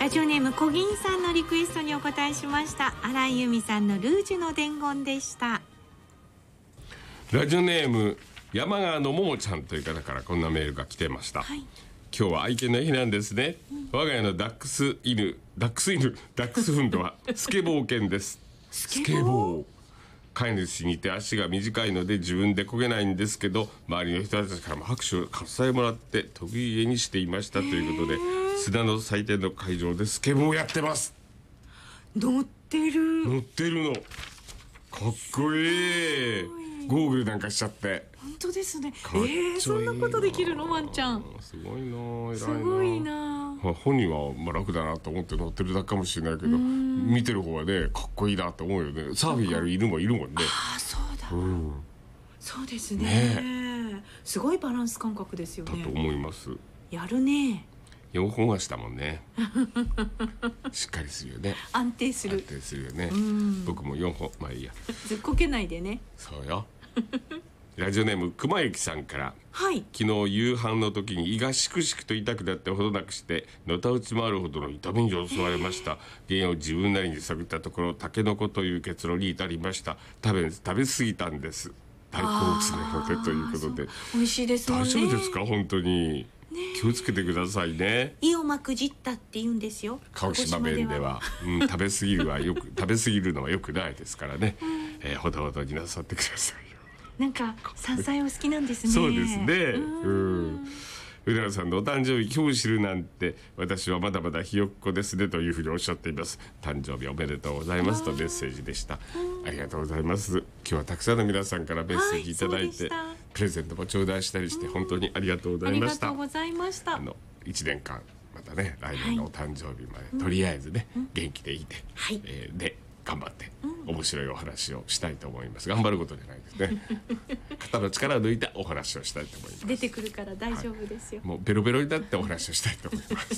ラジオネーム小銀さんのリクエストにお答えしました。新井由美さんのルージュの伝言でした。 ラジオネーム山川のももちゃんという方からこんなメールが来てました、はい、今日は愛犬の日なんですね、我が家のダックスフンドはスケボー犬ですスケボー飼い主に似て足が短いので自分で漕げないんですけど、周りの人たちからも拍手を喝采もらって得意げにしていましたということで、砂の祭典の会場でスケボーをやってます。 乗ってるのかっこいい。ゴーグルなんかしちゃって。 本当ですね。そんなことできるのワンちゃん。 すごいな、偉いな。 すごいな。 本人はまあ楽だなと思って乗ってるだけかもしれないけど、見てる方はねかっこいいなと思うよね。サーフィンやる犬もいるもんね。 ああそうだ、そうですね。すごいバランス感覚ですよね。 だと思います。 やるね。 4本足だもんね。しっかりするよね。 安定するよね。僕も4本、まあいいや。 ずっこけないでね。 そうよ。ラジオネーム熊幸さんから、 はい、 昨日夕飯の時に胃がしくしくと痛くなってほどなくしてのたうち回るほどの痛みに襲われました。原因を自分なりに探ったところタケノコという結論に至りました。食べ過ぎたんです。大好物なのでということで。 美味しいですもんね。 大丈夫ですか本当に。気をつけてくださいね。 胃をまくじったって言うんですよ。 鹿児島弁では、食べ過ぎるのはよくないですからね。ほどほどになさってくださいよ。 なんか山菜お好きなんですね。 そうですね。うららさんのお誕生日今日知るなんて、私はまだまだひよっこですねというふうにおっしゃっています。誕生日おめでとうございますとメッセージでした。ありがとうございます。今日はたくさんの皆さんからメッセージいただいて、プレゼントも頂戴したりして本当にありがとうございました。 ありがとうございました。 1年間またね来年のお誕生日まで、とりあえずね、元気でいて、で頑張って面白いお話をしたいと思います。頑張ることじゃないですね。肩の力を抜いたお話をしたいと思います。 出てくるから大丈夫ですよ。 もうベロベロになってお話をしたいと思います。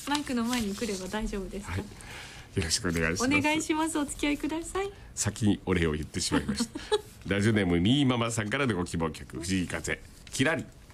マイクの前に来れば大丈夫ですか。 よろしくお願いします。 お願いします。お付き合いください。 先にお礼を言ってしまいました。ラジオネームみーママさんからのご希望曲、藤井風キラリ。